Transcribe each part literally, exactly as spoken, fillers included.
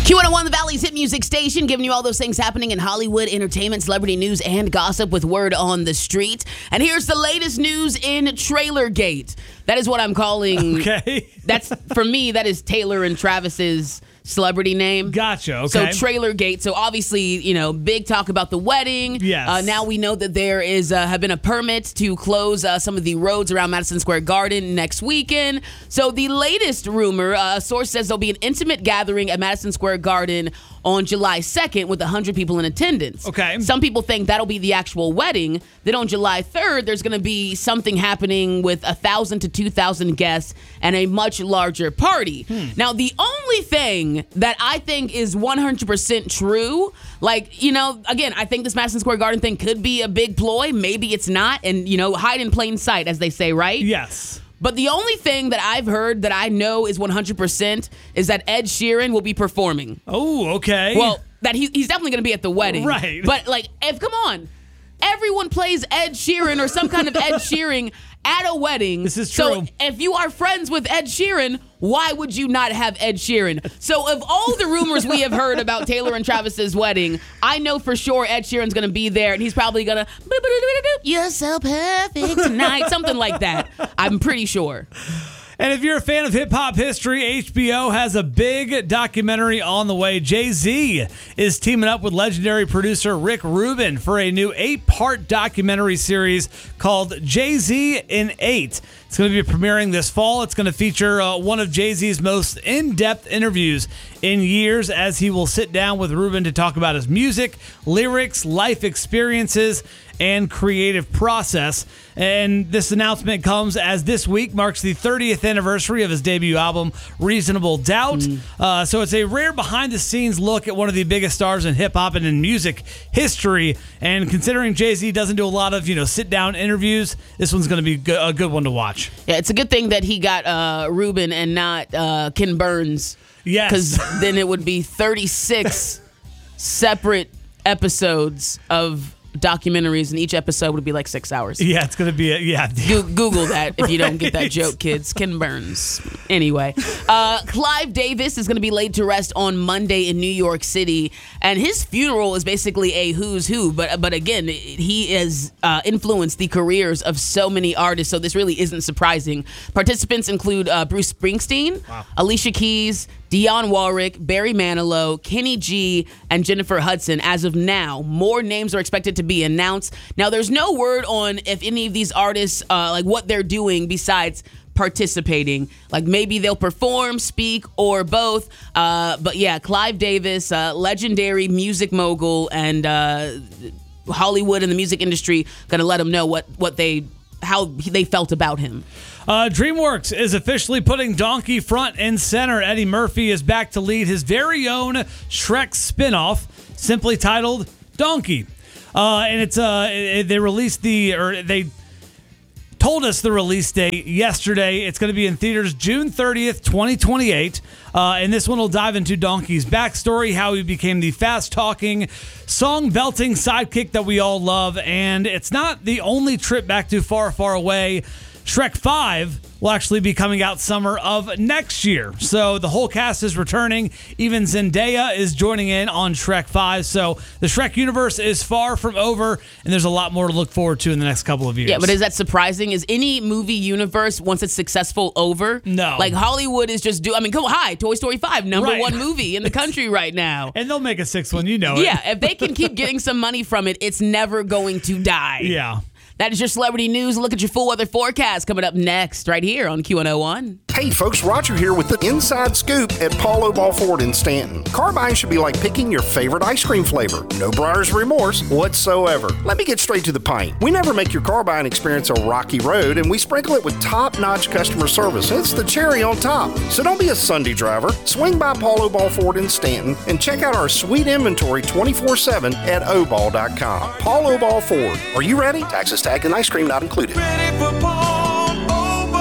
Q one oh one, the Valley's hit music station, giving you all those things happening in Hollywood, entertainment, celebrity news, and gossip with word on the street. And here's the latest news in Trailergate. That is what I'm calling. Okay. That's, for me, that is Taylor and Travis's celebrity name. Gotcha. Okay. So Trailergate. So obviously, you know, big talk about the wedding. Yes. Uh, now we know that there is uh, have been a permit to close uh, some of the roads around Madison Square Garden next weekend. So the latest rumor, uh, a source says there'll be an intimate gathering at Madison Square Garden on July second with one hundred people in attendance. Okay. Some people think that'll be the actual wedding. Then on July third, there's going to be something happening with one thousand to two thousand guests and a much larger party. Hmm. Now, the only thing that I think is one hundred percent true, like, you know, again, I think this Madison Square Garden thing could be a big ploy. Maybe it's not. And, you know, hide in plain sight, as they say, right? Yes. But the only thing that I've heard that I know is one hundred percent is that Ed Sheeran will be performing. Oh, okay. Well, that he, he's definitely going to be at the wedding. Right. But, like, if, come on. Everyone plays Ed Sheeran or some kind of Ed Sheeran at a wedding. This is true. So if you are friends with Ed Sheeran, why would you not have Ed Sheeran? So of all the rumors we have heard about Taylor and Travis's wedding, I know for sure Ed Sheeran's going to be there, and he's probably going to, you're so perfect tonight, something like that. I'm pretty sure. And if you're a fan of hip-hop history, H B O has a big documentary on the way. Jay-Z is teaming up with legendary producer Rick Rubin for a new eight-part documentary series called Jay-Z in Eight. It's going to be premiering this fall. It's going to feature uh, one of Jay-Z's most in-depth interviews in years, as he will sit down with Rubin to talk about his music, lyrics, life experiences, and creative process. And this announcement comes as this week marks the thirtieth anniversary of his debut album, Reasonable Doubt. Mm. Uh, so it's a rare behind-the-scenes look at one of the biggest stars in hip-hop and in music history. And considering Jay-Z doesn't do a lot of, you know, sit-down interviews, this one's going to be a good one to watch. Yeah, it's a good thing that he got uh, Rubin and not uh, Ken Burns. Yes. Because then it would be thirty-six separate episodes of documentaries, and each episode would be like six hours. Yeah, it's going to be a, yeah. Go- Google that if right. you don't get that joke, kids. Ken Burns. Anyway, uh, Clive Davis is going to be laid to rest on Monday in New York City, and his funeral is basically a who's who, but but again, he has uh, influenced the careers of so many artists, so this really isn't surprising. Participants include uh, Bruce Springsteen, wow. Alicia Keys, Dionne Warwick, Barry Manilow, Kenny G, and Jennifer Hudson. As of now, more names are expected to be announced. Now, there's no word on if any of these artists, uh, like what they're doing besides participating. Like maybe they'll perform, speak, or both. Uh, but yeah, Clive Davis, uh, legendary music mogul, and uh, Hollywood and the music industry gonna let them know what what they how they felt about him. Uh, DreamWorks is officially putting Donkey front and center. Eddie Murphy is back to lead his very own Shrek spinoff, simply titled Donkey. Uh, and it's uh, it, they released the or they told us the release date yesterday. It's going to be in theaters June thirtieth, twenty twenty-eight. Uh, and this one will dive into Donkey's backstory, how he became the fast-talking, song-belting sidekick that we all love. And it's not the only trip back to far, far away. Shrek five will actually be coming out summer of next year. So the whole cast is returning. Even Zendaya is joining in on Shrek five. So the Shrek universe is far from over, and there's a lot more to look forward to in the next couple of years. Yeah, but is that surprising? Is any movie universe, once it's successful, over? No. Like Hollywood is just do. I mean, come on, hi, Toy Story five, number right. one movie in the country right now. And they'll make a sixth one, you know it. Yeah, if they can keep getting some money from it, it's never going to die. Yeah. That is your celebrity news. Look at your full weather forecast coming up next right here on Q one oh one. Hey folks, Roger here with the Inside Scoop at Paul Obal Ford in Stanton. Car buying should be like picking your favorite ice cream flavor. No buyer's remorse whatsoever. Let me get straight to the point. We never make your car buying experience a rocky road, and we sprinkle it with top-notch customer service. It's the cherry on top. So don't be a Sunday driver. Swing by Paul Obal Ford in Stanton and check out our sweet inventory twenty-four seven at obal dot com. Paul Obal Ford. Are you ready? Taxes, tag, and ice cream not included. Ready for Paul Obal.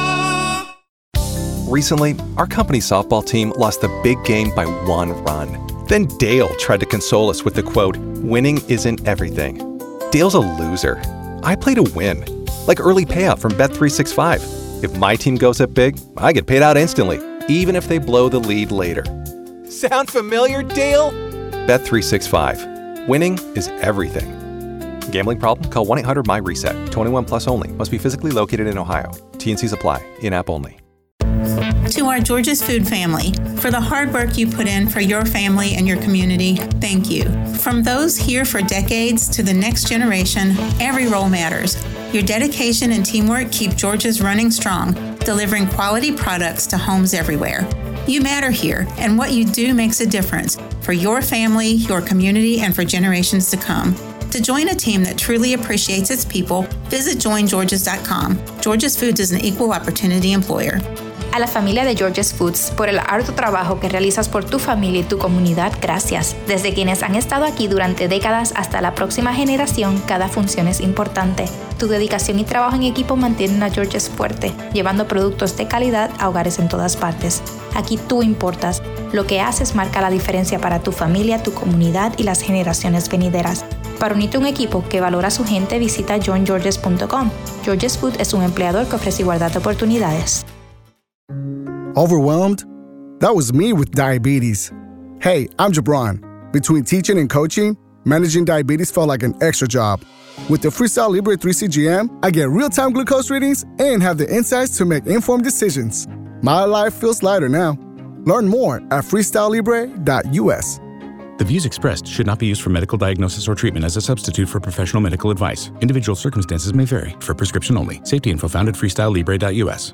Recently, our company softball team lost the big game by one run. Then Dale tried to console us with the quote, "Winning isn't everything." Dale's a loser. I play to win, like early payout from Bet three sixty-five. If my team goes up big, I get paid out instantly, even if they blow the lead later. Sound familiar, Dale? Bet three sixty-five. Winning is everything. Gambling problem? Call one eight hundred M Y RESET. twenty-one plus only. Must be physically located in Ohio. T and Cs apply. In-app only. To our George's Food family, for the hard work you put in for your family and your community, thank you. From those here for decades to the next generation, every role matters. Your dedication and teamwork keep George's running strong, delivering quality products to homes everywhere. You matter here, and what you do makes a difference for your family, your community, and for generations to come. To join a team that truly appreciates its people, visit join georges dot com. George's Foods is an equal opportunity employer. A la familia de George's Foods, por el arduo trabajo que realizas por tu familia y tu comunidad, gracias. Desde quienes han estado aquí durante décadas hasta la próxima generación, cada función es importante. Tu dedicación y trabajo en equipo mantienen a George's fuerte, llevando productos de calidad a hogares en todas partes. Aquí tú importas. Lo que haces marca la diferencia para tu familia, tu comunidad y las generaciones venideras. Para unirte a un equipo que valora a su gente, visita join georges punto com. George's Food es un empleador que ofrece igualdad de oportunidades. Overwhelmed? That was me with diabetes. Hey, I'm Jabron. Between teaching and coaching, managing diabetes felt like an extra job. With the Freestyle Libre three C G M, I get real-time glucose readings and have the insights to make informed decisions. My life feels lighter now. Learn more at freestyle libre dot U S. The views expressed should not be used for medical diagnosis or treatment as a substitute for professional medical advice. Individual circumstances may vary. For prescription only. Safety info found at freestyle libre dot U S.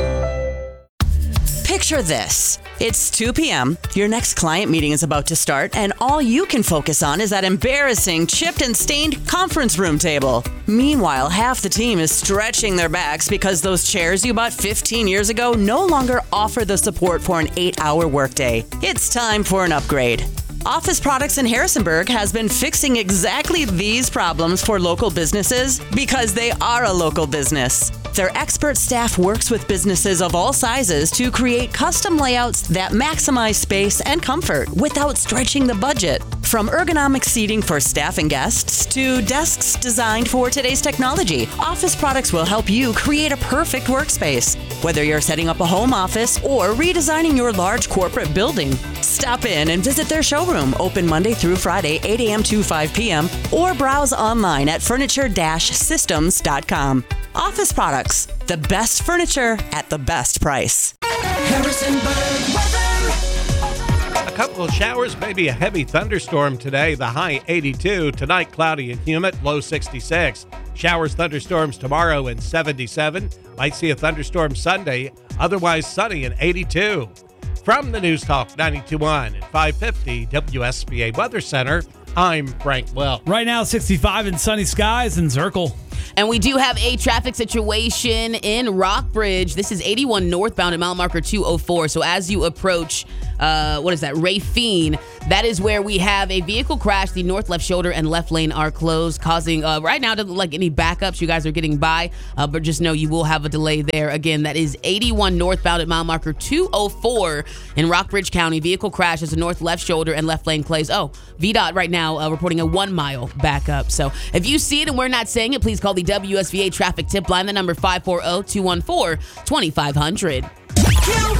Picture this. It's two p.m., your next client meeting is about to start, and all you can focus on is that embarrassing, chipped and stained conference room table. Meanwhile, half the team is stretching their backs because those chairs you bought fifteen years ago no longer offer the support for an eight-hour workday. It's time for an upgrade. Office Products in Harrisonburg has been fixing exactly these problems for local businesses because they are a local business. Their expert staff works with businesses of all sizes to create custom layouts that maximize space and comfort without stretching the budget. From ergonomic seating for staff and guests to desks designed for today's technology, Office Products will help you create a perfect workspace. Whether you're setting up a home office or redesigning your large corporate building, stop in and visit their showroom, open Monday through Friday, eight a.m. to five p.m., or browse online at furniture dash systems dot com. Office Products, the best furniture at the best price. Harrisonburg weather. A couple of showers, maybe a heavy thunderstorm today. The high eighty-two. Tonight, cloudy and humid, low sixty-six. Showers, thunderstorms tomorrow and seventy-seven. Might see a thunderstorm Sunday, otherwise sunny and eighty-two. From the News Talk ninety-two point one and five fifty W S B A Weather Center, I'm Frank Welch. Right now, sixty-five and sunny skies in Zirkle. And we do have a traffic situation in Rockbridge. This is eighty-one northbound at mile marker two oh four. So as you approach, uh, what is that, Rafine, that is where we have a vehicle crash. The north left shoulder and left lane are closed, causing uh, right now doesn't look like any backups. You guys are getting by, uh, but just know you will have a delay there. Again, that is eighty-one northbound at mile marker two oh four in Rockbridge County. Vehicle crash is the north left shoulder and left lane closed. Oh, V DOT right now uh, reporting a one mile backup. So if you see it and we're not saying it, please call the W S V A traffic tip line, the number five four zero, two one four, two five zero zero.